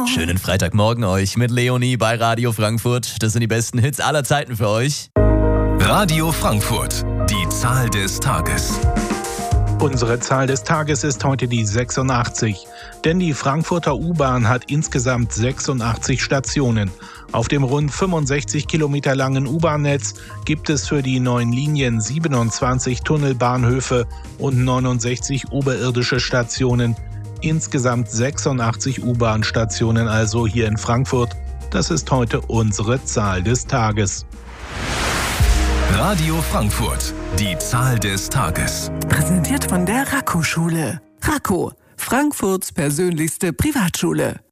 Schönen Freitagmorgen euch mit Leonie bei Radio Frankfurt. Das sind die besten Hits aller Zeiten für euch. Radio Frankfurt, die Zahl des Tages. Unsere Zahl des Tages ist heute die 86, denn die Frankfurter U-Bahn hat insgesamt 86 Stationen. Auf dem rund 65 Kilometer langen U-Bahn-Netz gibt es für die neuen Linien 27 Tunnelbahnhöfe und 69 oberirdische Stationen. Insgesamt 86 U-Bahn-Stationen also hier in Frankfurt. Das ist heute unsere Zahl des Tages. Radio Frankfurt, die Zahl des Tages. Präsentiert von der Raco-Schule. Raco, Frankfurts persönlichste Privatschule.